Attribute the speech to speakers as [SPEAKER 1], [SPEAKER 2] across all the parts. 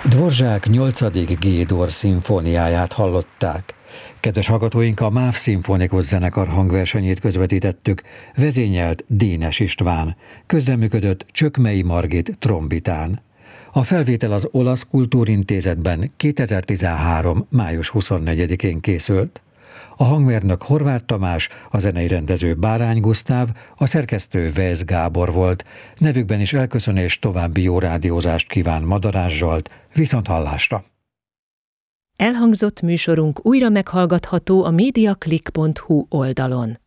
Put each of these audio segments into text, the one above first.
[SPEAKER 1] Dvorzsák 8. G-dur szimfóniáját hallották. Kedves hallgatóink, a MÁV Szimfonikus Zenekar hangversenyét közvetítettük, vezényelt Dénes István, közreműködött Csökmei Margit trombitán. A felvétel az Olasz Kultúrintézetben 2013. május 24-én készült. A hangmérnök Horváth Tamás, a zenei rendező Bárány Gusztáv, a szerkesztő Vesz Gábor volt. Nevükben is elköszönés, további jó rádiózást kíván Madarás Zsolt, viszonthallásra!
[SPEAKER 2] Elhangzott műsorunk újra meghallgatható a mediaclick.hu oldalon.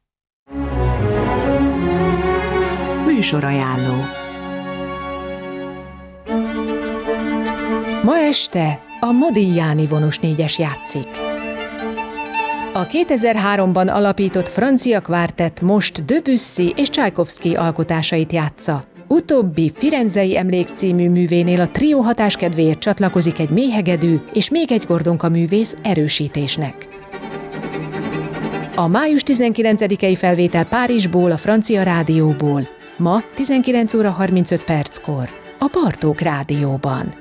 [SPEAKER 2] Műsorajánló. Ma este a Modigliani vonós 4-es játszik. A 2003-ban alapított francia kvártett most Debussy és Csajkovszky alkotásait játsza. Utóbbi Firenzei Emlék című művénél a trió hatáskedvéért csatlakozik egy mélyhegedű és még egy gordonka művész erősítésnek. A május 19-i felvétel Párizsból, a francia rádióból. Ma 19 óra 35 perckor a Bartók Rádióban.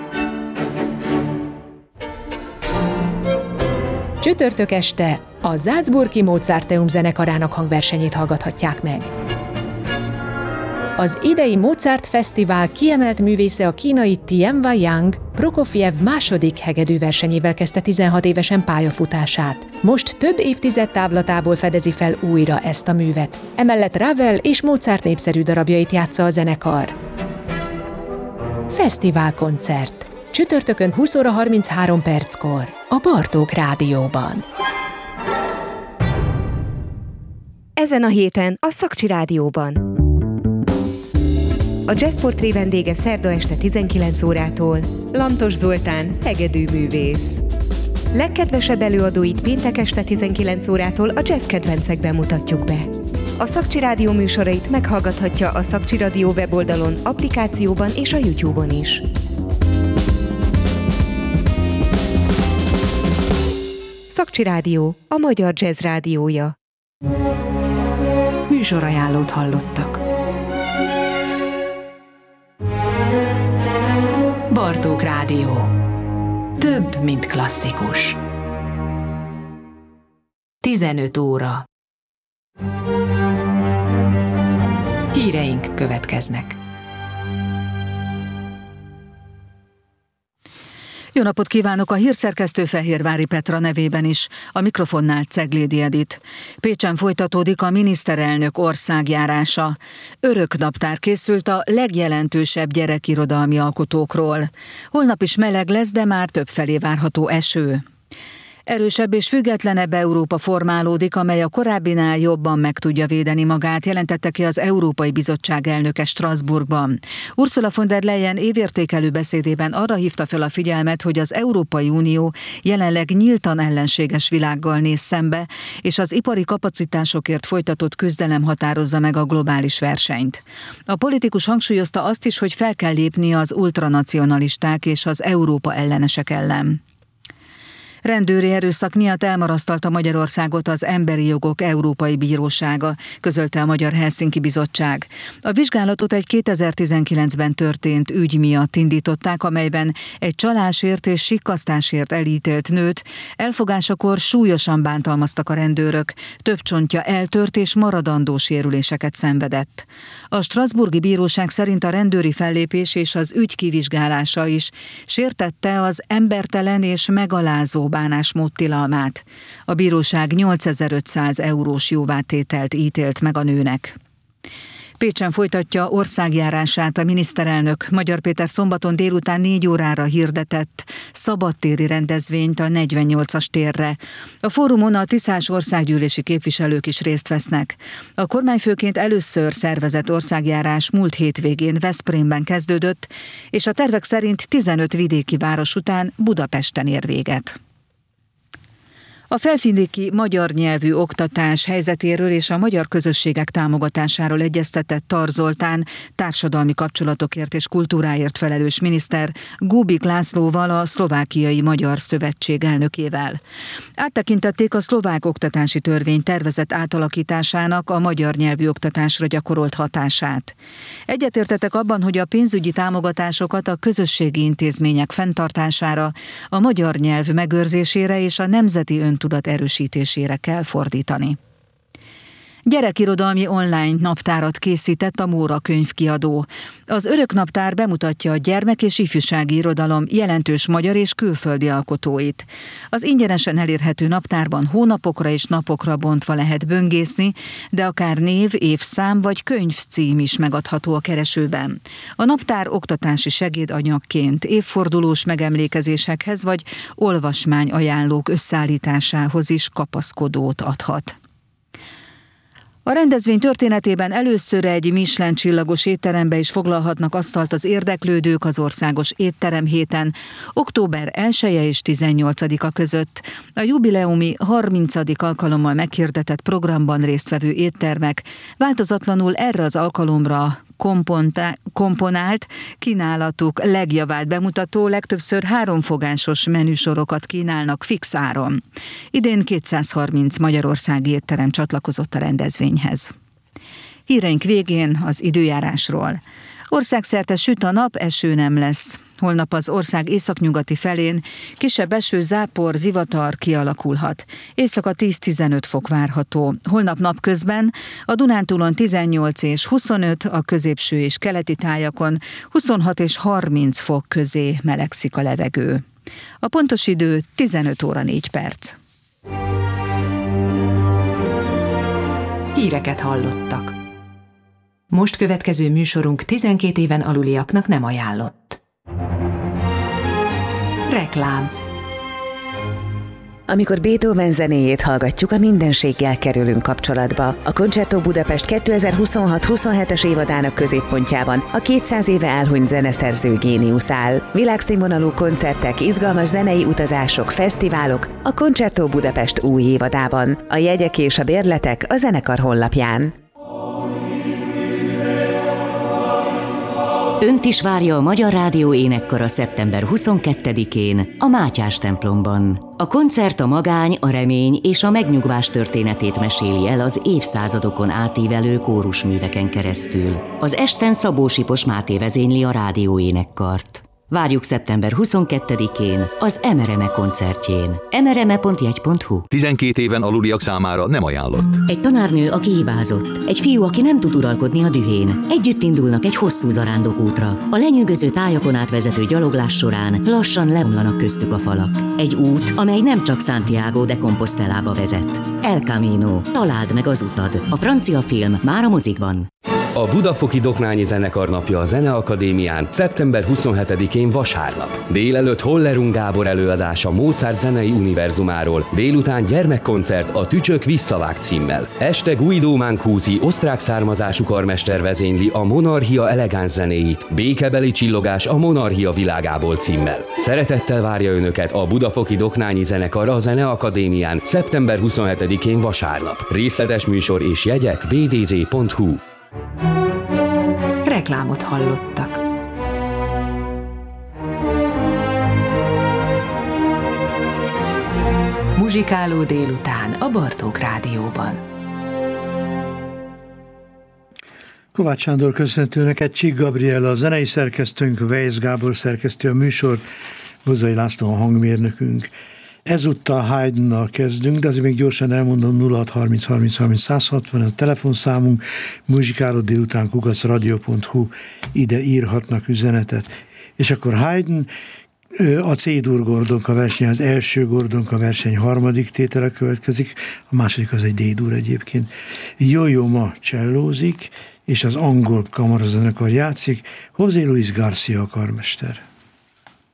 [SPEAKER 2] Csütörtök este a Salzburgi Mozarteum zenekarának hangversenyét hallgathatják meg. Az idei Mozart Fesztivál kiemelt művésze a kínai Tien Wang Prokofjev második hegedűversenyével kezdte 16 évesen pályafutását. Most több évtized távlatából fedezi fel újra ezt a művet. Emellett Ravel és Mozart népszerű darabjait játsza a zenekar. Fesztiválkoncert. Csütörtökön 20 óra 33 perckor a Bartók Rádióban.
[SPEAKER 3] Ezen a héten a Szakcsi Rádióban. A Jazzportré vendége szerda este 19 órától Lantos Zoltán, hegedűművész. Legkedvesebb előadóit péntek este 19 órától a jazz kedvencekben mutatjuk be. A Szakcsi Rádió műsorait meghallgathatja a Szakcsi Rádió weboldalon, applikációban és a YouTube-on is. Szakcsi Rádió, a magyar jazz rádiója.
[SPEAKER 2] Műsorajánlót hallottak. Bartók Rádió. Több, mint klasszikus. 15 óra. Híreink következnek.
[SPEAKER 4] Jó napot kívánok, a hírszerkesztő Fehérvári Petra nevében is, a mikrofonnál Ceglédi Edit. Pécsen folytatódik a miniszterelnök országjárása. Öröknaptár készült a legjelentősebb gyerekirodalmi alkotókról. Holnap is meleg lesz, de már többfelé várható eső. Erősebb és függetlenebb Európa formálódik, amely a korábbinál jobban meg tudja védeni magát, jelentette ki az Európai Bizottság elnöke Strasbourgban. Ursula von der Leyen évértékelő beszédében arra hívta fel a figyelmet, hogy az Európai Unió jelenleg nyíltan ellenséges világgal néz szembe, és az ipari kapacitásokért folytatott küzdelem határozza meg a globális versenyt. A politikus hangsúlyozta azt is, hogy fel kell lépni az ultranacionalisták és az Európa ellenesek ellen. Rendőri erőszak miatt elmarasztalta Magyarországot az Emberi Jogok Európai Bírósága, közölte a Magyar Helsinki Bizottság. A vizsgálatot egy 2019-ben történt ügy miatt indították, amelyben egy csalásért és sikkasztásért elítélt nőt elfogásakor súlyosan bántalmaztak a rendőrök, több csontja eltört és maradandó sérüléseket szenvedett. A strasbourgi bíróság szerint a rendőri fellépés és az ügy kivizsgálása is sértette az embertelen és megalázó bánásmód tilalmát. A bíróság 8500 eurós jóvátételt ítélt meg a nőnek. Pécsen folytatja országjárását a miniszterelnök. Magyar Péter szombaton délután 4 órára hirdetett szabadtéri rendezvényt a 48-as térre. A fórumon a tiszás országgyűlési képviselők is részt vesznek. A kormányfőként először szervezett országjárás múlt hétvégén Veszprémben kezdődött, és a tervek szerint 15 vidéki város után Budapesten ér véget. A felvidéki magyar nyelvű oktatás helyzetéről és a magyar közösségek támogatásáról egyeztetett Tar Zoltán társadalmi kapcsolatokért és kultúráért felelős miniszter Gubik Lászlóval, a Szlovákiai Magyar Szövetség elnökével. Áttekintették a szlovák oktatási törvény tervezett átalakításának a magyar nyelvű oktatásra gyakorolt hatását. Egyetértettek abban, hogy a pénzügyi támogatásokat a közösségi intézmények fenntartására, a magyar nyelv megőrzésére és a nemzeti öntudat erősítésére kell fordítani. Gyerekirodalmi online naptárat készített a Móra könyvkiadó. Az Öröknaptár bemutatja a gyermek- és ifjúsági irodalom jelentős magyar és külföldi alkotóit. Az ingyenesen elérhető naptárban hónapokra és napokra bontva lehet böngészni, de akár név, évszám vagy könyvcím is megadható a keresőben. A naptár oktatási segédanyagként évfordulós megemlékezésekhez vagy olvasmányajánlók összeállításához is kapaszkodót adhat. A rendezvény történetében először egy Michelin csillagos étterembe is foglalhatnak asztalt az érdeklődők az országos étterem héten, október 1-e és 18-a között. A jubileumi 30. alkalommal meghirdetett programban résztvevő éttermek változatlanul erre az alkalomra komponált kínálatuk legjavát bemutató, legtöbbször 3 fogásos menüsorokat kínálnak fix áron. Idén 230 magyarországi étterem csatlakozott a rendezvényhez. Híreink végén az időjárásról. Országszerte süt a nap, eső nem lesz. Holnap az ország északnyugati felén kisebb eső, zápor, zivatar kialakulhat. Éjszaka 10-15 fok várható. Holnap napközben a Dunántúlon 18 és 25, a középső és keleti tájakon 26 és 30 fok közé melegszik a levegő. A pontos idő 15 óra 4 perc.
[SPEAKER 2] Híreket hallottak. Most következő műsorunk 12 éven aluliaknak nem ajánlott. Reklám.
[SPEAKER 5] Amikor Beethoven zenéjét hallgatjuk, a mindenséggel kerülünk kapcsolatba. A Concerto Budapest 2026-27-es évadának középpontjában a 200 éve elhunyt zeneszerző géniusz áll. Világszínvonalú koncertek, izgalmas zenei utazások, fesztiválok a Concerto Budapest új évadában. A jegyek és a bérletek a zenekar honlapján.
[SPEAKER 6] Önt is várja a Magyar Rádió énekkara szeptember 22-én a Mátyás templomban. A koncert a magány, a remény és a megnyugvás történetét meséli el az évszázadokon átívelő kórusműveken keresztül. Az esten Szabó Sipos Máté vezényli a rádió énekkart. Várjuk szeptember 22-én az Emereme koncertjén. emereme.jegy.hu.
[SPEAKER 7] 12 éven aluliak számára nem ajánlott.
[SPEAKER 6] Egy tanárnő, aki hibázott. Egy fiú, aki nem tud uralkodni a dühén. Együtt indulnak egy hosszú zarándokútra. A lenyűgöző tájakon átvezető gyaloglás során lassan leomlanak köztük a falak. Egy út, amely nem csak Santiago de Compostelába vezet. El Camino. Találd meg az utad. A francia film már a mozikban.
[SPEAKER 8] A Budafoki Doknányi Zenekar napja a Zeneakadémián szeptember 27-én vasárnap. Délelőtt Hollerung Gábor előadása Mozart zenei univerzumáról, délután gyermekkoncert a Tücsök visszavág címmel. Este Guido Mancusi osztrák származású karmester vezényli a Monarchia elegáns zenéit, Békebeli csillogás a Monarchia világából címmel. Szeretettel várja Önöket a Budafoki Doknányi Zenekar a Zeneakadémián szeptember 27-én vasárnap. Részletes műsor és jegyek bdz.hu.
[SPEAKER 2] Reklámot hallottak. Muzsikáló délután a Bartók Rádióban.
[SPEAKER 9] Kovács Sándor köszöntő neked, Csík Gabriella a zenei szerkesztőnk, Weisz Gábor szerkesztő a műsort, Bozai László a hangmérnökünk. Ezúttal Haydnnal kezdünk, de azért még gyorsan elmondom, 06303030 a telefonszámunk, muzsikáló délután @radio.hu, ide írhatnak üzenetet. És akkor Haydn, a C-dur Gordonka verseny, az első Gordonka verseny harmadik tétele következik, a második az egy D-dur egyébként. Jó ma csellózik, és az angol kamarazenekar játszik, José Luis García a karmester.